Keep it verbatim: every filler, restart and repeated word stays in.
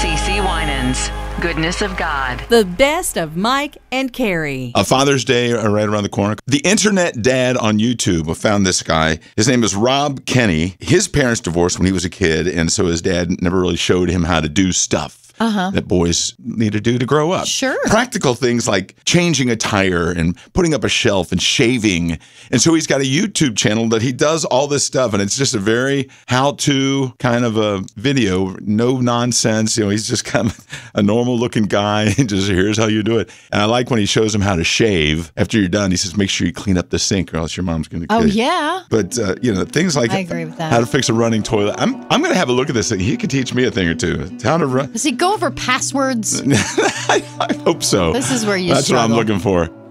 CeCe Winans, Goodness of God. The best of Mike and Carrie. A Father's Day are right around the corner. The Internet Dad on YouTube, I found this guy. His name is Rob Kenny. His parents divorced when he was a kid, and so his dad never really showed him how to do stuff. Uh-huh. That boys need to do to grow up. Sure. Practical things like changing a tire and putting up a shelf and shaving. And so he's got a YouTube channel that he does all this stuff. And it's just a very how-to kind of a video. No nonsense. You know, he's just kind of a normal looking guy. And just here's how you do it. And I like when he shows him how to shave. After you're done, he says, make sure you clean up the sink or else your mom's going to kill Oh, you. yeah. But, uh, you know, things like I agree with that. how to fix a running toilet. I'm, I'm going to have a look at this thing. He could teach me a thing or two. How to run. Does he go over passwords? I, I hope so. This is where you That's struggle. what I'm looking for.